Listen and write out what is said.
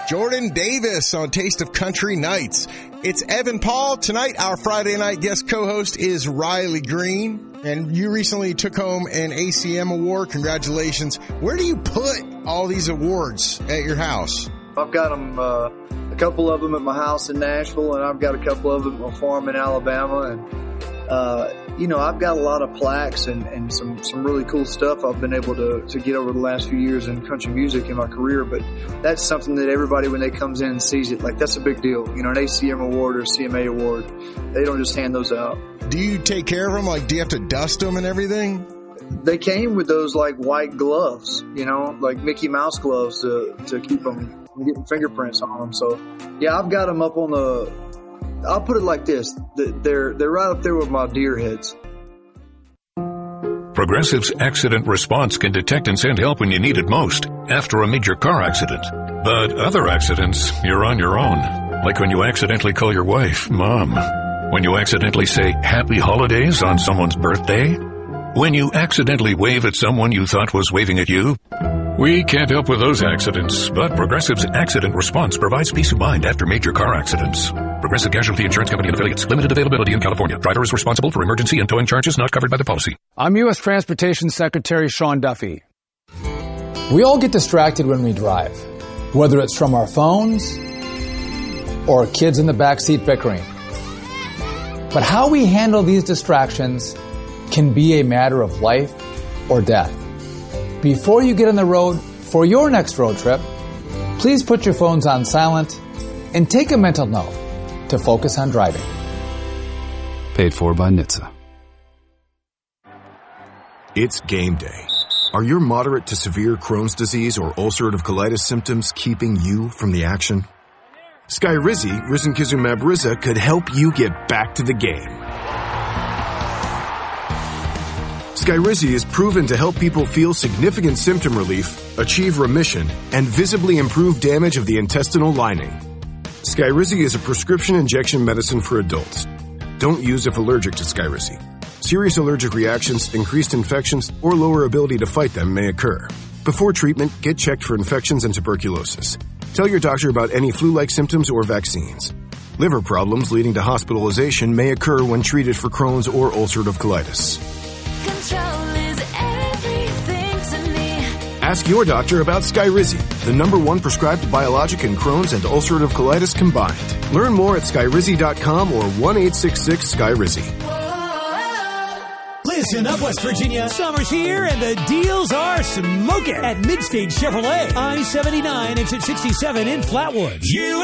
Jordan Davis on Taste of Country Nights. It's Evan Paul. Tonight, our Friday night guest co-host is Riley Green. And you recently took home an ACM award. Congratulations. Where do you put all these awards at your house? I've got them, a couple of them at my house in Nashville, and I've got a couple of them at my farm in Alabama. And, I've got a lot of plaques and some really cool stuff I've been able to get over the last few years in country music in my career. But that's something that everybody, when they comes in and sees it, like, that's a big deal. You know, an ACM award or a CMA award, they don't just hand those out. Do you take care of them? Like, do you have to dust them and everything? They came with those, like, white gloves, like Mickey Mouse gloves to keep them from getting fingerprints on them. So, yeah, I've got them up on I'll put it like this. They're right up there with my deer heads. Progressive's Accident Response can detect and send help when you need it most after a major car accident. But other accidents, you're on your own. Like when you accidentally call your wife Mom. When you accidentally say Happy Holidays on someone's birthday. When you accidentally wave at someone you thought was waving at you. We can't help with those accidents, but Progressive's Accident Response provides peace of mind after major car accidents. Progressive Casualty Insurance Company and Affiliates. Limited availability in California. Driver is responsible for emergency and towing charges not covered by the policy. I'm U.S. Transportation Secretary Sean Duffy. We all get distracted when we drive, whether it's from our phones or kids in the backseat bickering. But how we handle these distractions can be a matter of life or death. Before you get on the road for your next road trip, please put your phones on silent and take a mental note to focus on driving. Paid for by NHTSA. It's game day. Are your moderate to severe Crohn's disease or ulcerative colitis symptoms keeping you from the action? Skyrizi, risankizumab Riza, could help you get back to the game. Skyrizi is proven to help people feel significant symptom relief, achieve remission, and visibly improve damage of the intestinal lining. Skyrizi is a prescription injection medicine for adults. Don't use if allergic to Skyrizi. Serious allergic reactions, increased infections, or lower ability to fight them may occur. Before treatment, get checked for infections and tuberculosis. Tell your doctor about any flu-like symptoms or vaccines. Liver problems leading to hospitalization may occur when treated for Crohn's or ulcerative colitis. Ask your doctor about Skyrizi, the #1 prescribed biologic in Crohn's and ulcerative colitis combined. Learn more at Skyrizi.com or 1-866-SKYRIZI. Listen up, West Virginia. Summer's here and the deals are smoking at Midstage Chevrolet. I-79 exit 67 in Flatwoods.